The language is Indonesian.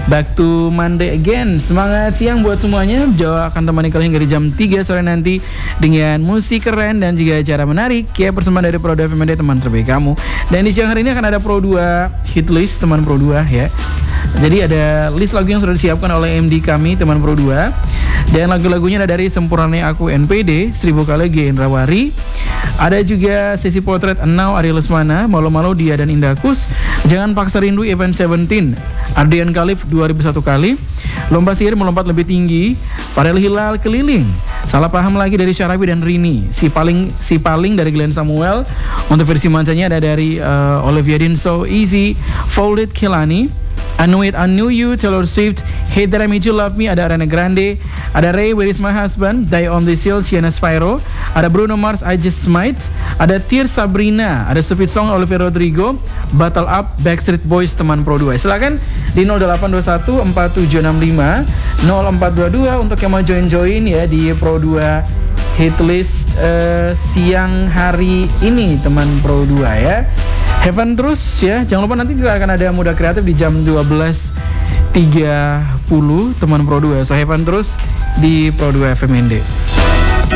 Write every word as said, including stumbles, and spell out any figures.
Back to Monday again. Semangat siang buat semuanya. Jawa akan temani kalian dari jam tiga sore nanti dengan musik keren dan juga acara menarik ya, persembahan dari Pro dua F M N D, teman terbaik kamu. Dan di siang hari ini akan ada Pro dua hit list teman Pro dua ya. Jadi ada list lagu yang sudah disiapkan oleh M D kami teman Pro dua. Dan lagu-lagunya ada dari Sempurnanya Aku N P D, Seribu Kali G Indrawari. Ada juga sesi potret Now Ari Lesmana, Malu-Malu Dia dan Indakus, Jangan Paksa Rindu Event Seventeen, Ardian Khalif dua ribu satu kali, Lomba Sihir Melompat Lebih Tinggi, Farel Hilal Keliling, Salah Paham Lagi dari Syarabi dan Rini, Si Paling Si Paling dari Glenn Samuel. Untuk versi mancanya ada dari uh, Olivia Dean So Easy, Folded Kilani, I Know It, I Knew You, Taylor Swift, Hate That I Made You Love Me, ada Ariana Grande, ada Ray, Where Is My Husband, Die On This Hill, Sienna Spyro, ada Bruno Mars, I Just Might, ada Tears Sabrina, ada Stupid Song, Olivia Rodrigo, Battle Up, Backstreet Boys, teman Pro dua. Silakan di nol delapan dua satu empat tujuh enam lima nol empat dua dua untuk yang mau join-join ya di Pro dua Hitlist uh, siang hari ini, teman Pro dua ya. Have fun terus ya. Jangan lupa nanti juga akan ada Muda Kreatif di jam dua belas tiga puluh teman Pro dua. So have fun terus di Pro dua F M N D.